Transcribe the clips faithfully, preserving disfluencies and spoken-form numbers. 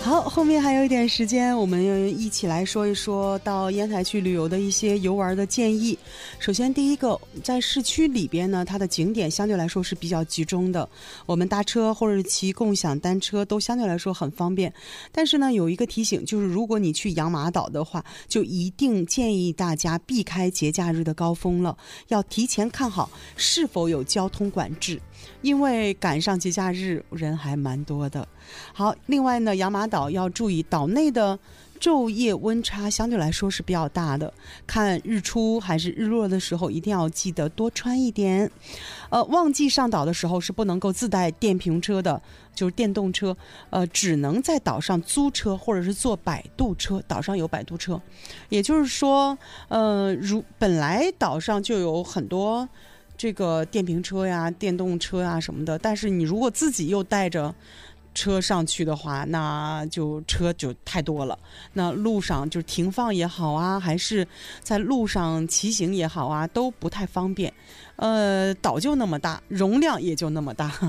好，后面还有一点时间，我们一起来说一说到烟台去旅游的一些游玩的建议。首先第一个，在市区里边呢，它的景点相对来说是比较集中的，我们搭车或者骑共享单车都相对来说很方便。但是呢，有一个提醒，就是如果你去养马岛的话，就一定建议大家避开节假日的高峰了，要提前看好是否有交通管制，因为赶上节假日人还蛮多的。好，另外呢，养马岛要注意岛内的昼夜温差相对来说是比较大的，看日出还是日落的时候一定要记得多穿一点。呃，旺季上岛的时候是不能够自带电瓶车的，就是电动车，呃，只能在岛上租车或者是坐摆渡车，岛上有摆渡车。也就是说，呃，如本来岛上就有很多这个电瓶车呀、电动车呀什么的，但是你如果自己又带着车上去的话，那就车就太多了，那路上就停放也好啊，还是在路上骑行也好啊，都不太方便。呃，岛就那么大，容量也就那么大。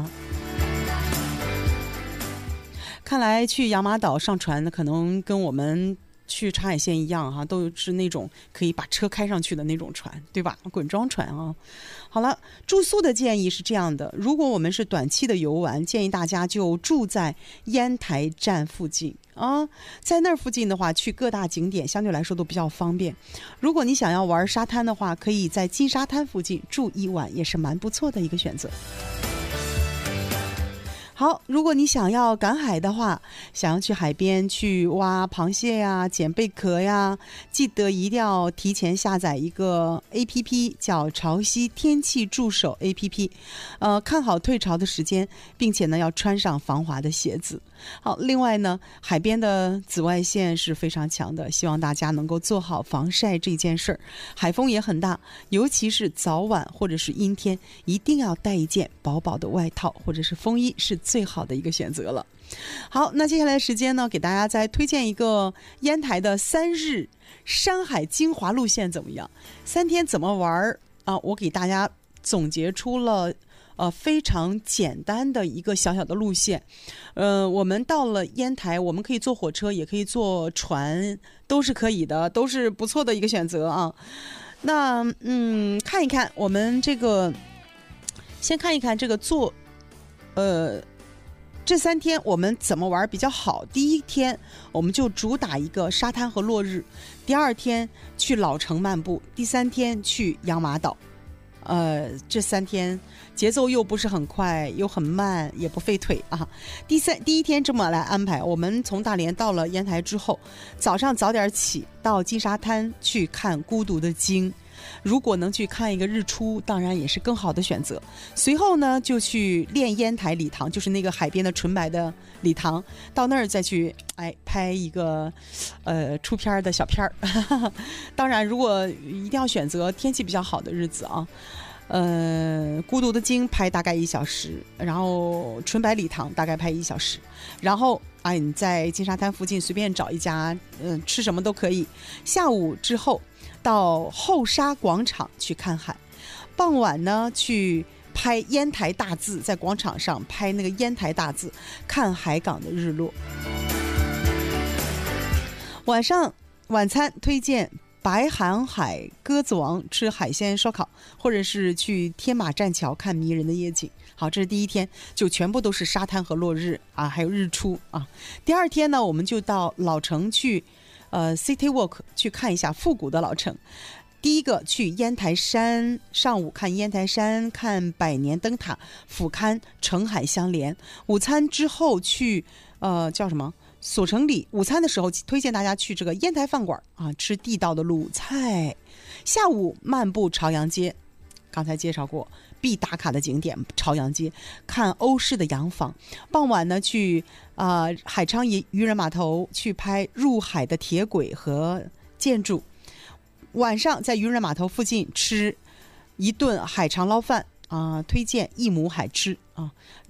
看来去养马岛上船可能跟我们去茶海县一样哈，都是那种可以把车开上去的那种船，对吧？滚装船啊。好了，住宿的建议是这样的，如果我们是短期的游玩，建议大家就住在烟台站附近啊，在那儿附近的话，去各大景点相对来说都比较方便。如果你想要玩沙滩的话，可以在金沙滩附近住一晚，也是蛮不错的一个选择。好，如果你想要赶海的话，想要去海边去挖螃蟹呀、捡贝壳呀，记得一定要提前下载一个 A P P， 叫潮汐天气助手 A P P， 呃，看好退潮的时间，并且呢要穿上防滑的鞋子。好，另外呢，海边的紫外线是非常强的，希望大家能够做好防晒这件事儿。海风也很大，尤其是早晚或者是阴天，一定要带一件薄薄的外套或者是风衣，是最好的一个选择了。好，那接下来的时间呢，给大家再推荐一个烟台的三日山海精华路线怎么样？三天怎么玩啊？我给大家总结出了呃，非常简单的一个小小的路线。呃，我们到了烟台，我们可以坐火车，也可以坐船，都是可以的，都是不错的一个选择啊。那嗯，看一看我们这个，先看一看这个坐，呃。这三天我们怎么玩比较好？第一天我们就主打一个沙滩和落日，第二天去老城漫步，第三天去养马岛。呃，这三天节奏又不是很快，又很慢，也不费腿啊。第三第一天这么来安排，我们从大连到了烟台之后，早上早点起，到金沙滩去看孤独的鲸。如果能去看一个日出，当然也是更好的选择。随后呢，就去练烟台礼堂，就是那个海边的纯白的礼堂，到那儿再去哎拍一个呃出片的小片儿。当然，如果一定要选择天气比较好的日子啊，呃，孤独的鲸拍大概一小时，然后纯白礼堂大概拍一小时，然后哎你在金沙滩附近随便找一家，嗯、呃，吃什么都可以。下午之后到后沙广场去看海，傍晚呢去拍烟台大字，在广场上拍那个烟台大字，看海港的日落。晚上晚餐推荐白航海鸽子王吃海鲜烧烤，或者是去天马栈桥看迷人的夜景。好，这是第一天，就全部都是沙滩和落日啊，还有日出啊。第二天呢，我们就到老城去呃 City Walk 去看一下复古的老城。第一个去烟台山，上午看烟台山，看百年灯塔，俯瞰城海相连。午餐之后去呃叫什么索城里，午餐的时候推荐大家去这个烟台饭馆啊，吃地道的鲁菜。下午漫步朝阳街，刚才介绍过必打卡的景点朝阳街，看欧式的洋房。傍晚呢去啊、呃、海昌渔人码头去拍入海的铁轨和建筑。晚上在渔人码头附近吃一顿海肠捞饭啊、呃，推荐一亩海吃啊。